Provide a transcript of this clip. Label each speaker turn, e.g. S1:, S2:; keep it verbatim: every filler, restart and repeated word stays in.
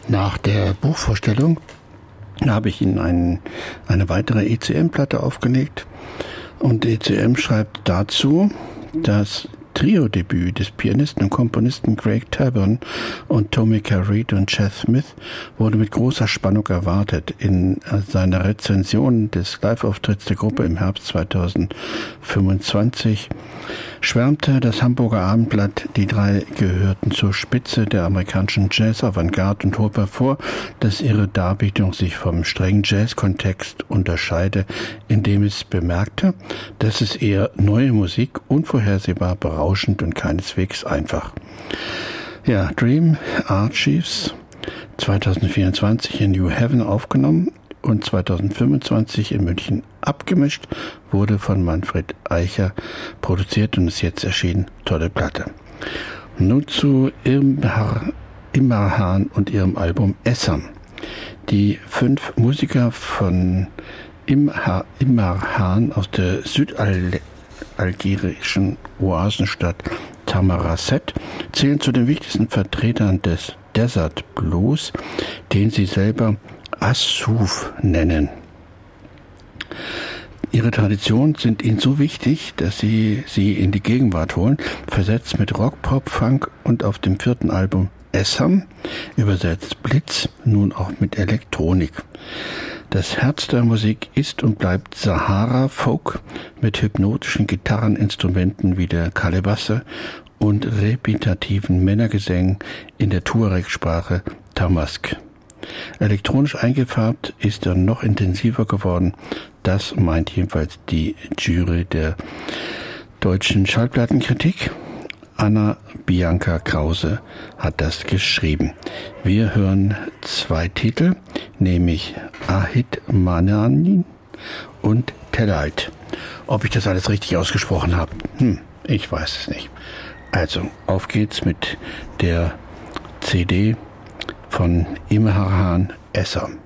S1: Nach der Buchvorstellung habe ich Ihnen einen, eine weitere E C M-Platte aufgelegt und E C M schreibt dazu, dass Trio-Debüt des Pianisten und Komponisten Craig Taborn und Tomica Reed und Chas Smith wurde mit großer Spannung erwartet. In seiner Rezension des Live-Auftritts der Gruppe im Herbst zweitausendfünfundzwanzig schwärmte das Hamburger Abendblatt, die drei gehörten zur Spitze der amerikanischen Jazz-Avantgarde und hob hervor, dass ihre Darbietung sich vom strengen Jazz-Kontext unterscheide, indem es bemerkte, dass es eher neue Musik, unvorhersehbar, berauschend und keineswegs einfach. Ja, Dream Archives zweitausendvierundzwanzig in New Haven aufgenommen und zweitausendfünfundzwanzig in München abgemischt, wurde von Manfred Eicher produziert und ist jetzt erschienen. Tolle Platte. Nun zu Imar, Imar Hahn und ihrem Album Essam. Die fünf Musiker von Imar, Imar Hahn aus der südalgerischen Oasenstadt Tamarasset zählen zu den wichtigsten Vertretern des Desert Blues, den sie selber Assouf nennen. Ihre Traditionen sind ihnen so wichtig, dass sie sie in die Gegenwart holen, versetzt mit Rock, Pop, Funk und auf dem vierten Album Essam, übersetzt Blitz, nun auch mit Elektronik. Das Herz der Musik ist und bleibt Sahara-Folk mit hypnotischen Gitarreninstrumenten wie der Kalebasse und repetitiven Männergesängen in der Tuareg-Sprache Tamask. Elektronisch eingefärbt ist er noch intensiver geworden. Das meint jedenfalls die Jury der deutschen Schallplattenkritik. Anna Bianca Krause hat das geschrieben. Wir hören zwei Titel, nämlich Ahid Mananin und Tellite. Ob ich das alles richtig ausgesprochen habe? Hm, ich weiß es nicht. Also, auf geht's mit der C D von Imar Hahn Essam.